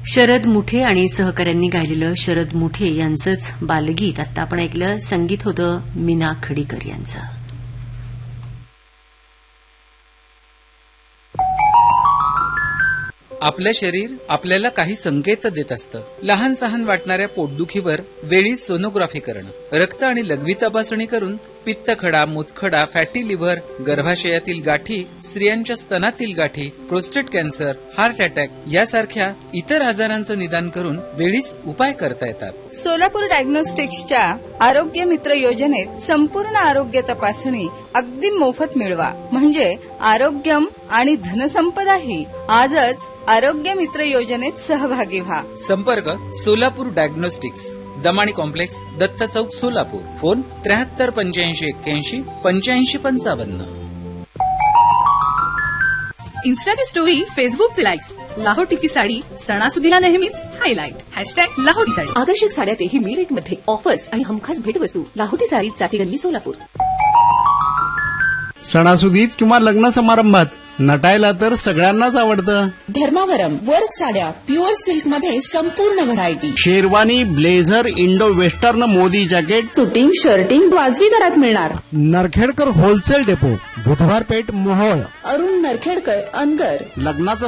शरद मुठे आणि सहकाऱ्यांनी गायलेलं शरद मुठे यांचंच बालगीत आता आपण ऐकलं. संगीत होतं मीना खडीकर यांचं. आपलं शरीर आपल्याला काही संकेत देत असतं. लहान सहान वाटणाऱ्या पोटदुखीवर वेळीच सोनोग्राफी करणं, रक्त आणि लघवी तपासणी करून पित्तखडा, मूतखडा, फॅटी लिव्हर, गर्भाशयातील गाठी, स्त्रियांच्या स्तनातील गाठी, प्रोस्टेट कॅन्सर, हार्ट अटॅक यासारख्या इतर आजारांचं निदान करून वेळीच उपाय करता येतात. सोलापूर डायग्नोस्टिक्सच्या आरोग्य मित्र योजनेत संपूर्ण आरोग्य तपासणी अगदी मोफत मिळवा, म्हणजे आरोग्यम आणि धनसंपदाही. आजच आरोग्य मित्र योजनेत सहभागी व्हा. संपर्क सोलापूर डायग्नोस्टिक्स, दमाणी कॉम्प्लेक्स, दत्त चौक, सोलापूर. फोन 73 85 81 85 55. इन्स्टाची स्टोरी, फेसबुकचे लाईक्स, लाहोटीची साडी सणासुदीला नेहमीच हायलाइट. #लाहोटी साडी. आकर्षक साड्यातही मी रेटमध्ये ऑफर्स आणि हमखास भेटवस्तू. लाहोटी साडी, चाटीगल्ली, सोलापूर. सणासुदीत किंवा लग्न समारंभात नटायला तर सगळ्यांनाच आवडतं. धर्मावरम वर्क साड्या प्युअर सिल्क मध्ये संपूर्ण variety. Sherwani, blazer, Indo western, Modi jacket, suiting, shirting वाजवी दरात मिळणार. नरखेडकर होलसेल डेपो, बुधवार पेठ, मोहोळ. अरुण नरखेडकर, अंदर. लग्नाचा